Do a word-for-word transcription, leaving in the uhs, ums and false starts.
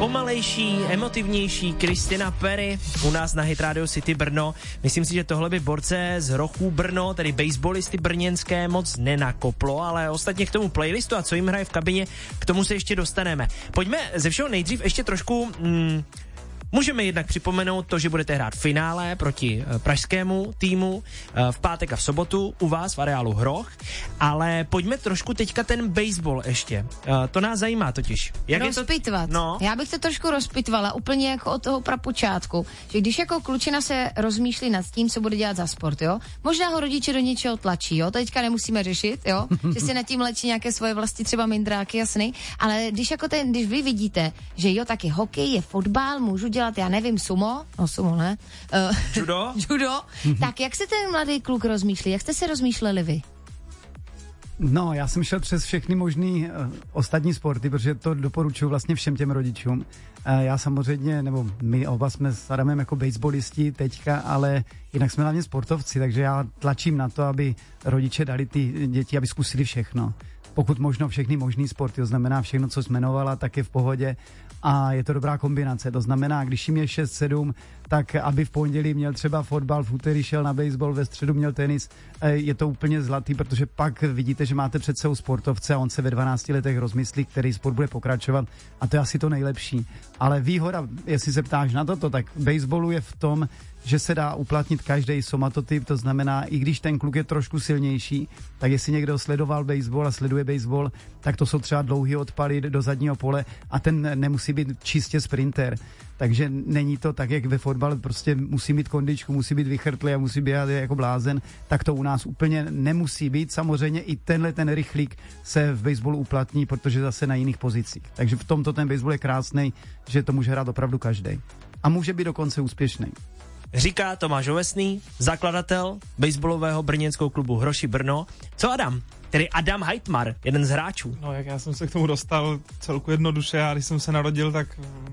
pomalejší, emotivnější Kristina Perry u nás na Hit Radio City Brno. Myslím si, že tohle by borce z Rochů Brno, tedy baseballisty brněnské, moc nenakoplo, ale ostatně k tomu playlistu a co jim hraje v kabině, k tomu se ještě dostaneme. Pojďme ze všeho nejdřív ještě trošku... Mm, Můžeme jednak připomenout to, že budete hrát finále proti uh, pražskému týmu uh, v pátek a v sobotu u vás v areálu Hroch, ale pojďme trošku teďka ten baseball ještě. Uh, to nás zajímá totiž. Jak rozpitvat. Je to... no. Já bych to trošku rozpitvala, úplně jako od toho prapočátku, že když jako klučina se rozmýšlí nad tím, co bude dělat za sport, jo, možná ho rodiče do něčeho tlačí, jo, teďka nemusíme řešit, jo, že si nad tím lečí nějaké svoje vlastní třeba mindráky, jasný, ale když jako ten, když vy vidíte, že jo, taky hokej je fotbal, můžu dělat já nevím, sumo, no sumo, ne? Uh, judo? Judo. Tak jak se ten mladý kluk rozmýšlí? Jak jste se rozmýšleli vy? No, já jsem šel přes všechny možný uh, ostatní sporty, protože to doporučuji vlastně všem těm rodičům. Uh, já samozřejmě, nebo my oba jsme s Adamem jako baseballisti teďka, ale jinak jsme hlavně sportovci, takže já tlačím na to, aby rodiče dali ty děti, aby zkusili všechno. Pokud možno všechny možný sporty, to znamená všechno, co jsi jmenovala, tak je v pohodě a je to dobrá kombinace. To znamená, když jim je šest sedm, tak aby v pondělí měl třeba fotbal, v úterý šel na baseball, ve středu měl tenis, je to úplně zlatý, protože pak vidíte, že máte před sebou sportovce a on se ve dvanácti letech rozmyslí, který sport bude pokračovat a to je asi to nejlepší. Ale výhoda, jestli se ptáš na toto, tak baseballu je v tom, že se dá uplatnit každý somatotyp, to znamená, i když ten kluk je trošku silnější, tak jestli někdo sledoval baseball a sleduje baseball, tak to jsou třeba dlouhý odpaly do zadního pole a ten nemusí být čistě sprinter. Takže není to tak, jak ve fotbale, prostě musí mít kondičku, musí být vychrtlý a musí běhat jako blázen, tak to u nás úplně nemusí být. Samozřejmě i tenhle ten rychlík se v baseballu uplatní, protože zase na jiných pozicích. Takže v tomto ten baseball je krásný, že to může hrát opravdu každý. A může být dokonce úspěšný. Říká Tomáš Ovesný, zakladatel baseballového brněnského klubu Hroši Brno. Co Adam? Tedy Adam Heitmar, jeden z hráčů. No, jak já jsem se k tomu dostal celku jednoduše, já když jsem se narodil, tak